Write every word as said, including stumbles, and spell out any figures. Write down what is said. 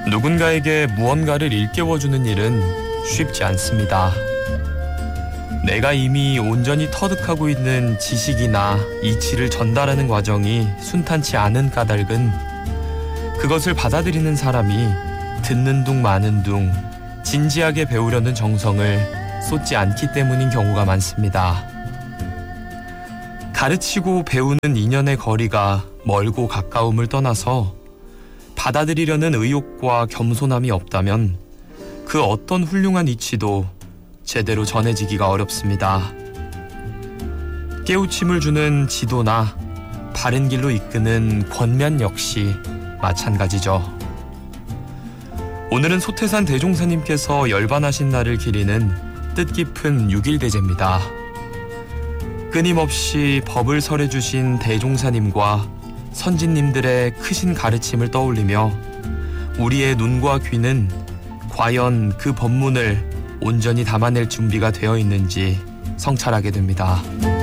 누군가에게 무언가를 일깨워주는 일은 쉽지 않습니다. 내가 이미 온전히 터득하고 있는 지식이나 이치를 전달하는 과정이 순탄치 않은 까닭은 그것을 받아들이는 사람이 듣는 둥 마는 둥 진지하게 배우려는 정성을 쏟지 않기 때문인 경우가 많습니다. 가르치고 배우는 인연의 거리가 멀고 가까움을 떠나서 받아들이려는 의욕과 겸손함이 없다면 그 어떤 훌륭한 이치도 제대로 전해지기가 어렵습니다. 깨우침을 주는 지도나 바른 길로 이끄는 권면 역시 마찬가지죠. 오늘은 소태산 대종사님께서 열반하신 날을 기리는 뜻깊은 육일대제입니다. 끊임없이 법을 설해주신 대종사님과 선진님들의 크신 가르침을 떠올리며 우리의 눈과 귀는 과연 그 법문을 온전히 담아낼 준비가 되어 있는지 성찰하게 됩니다.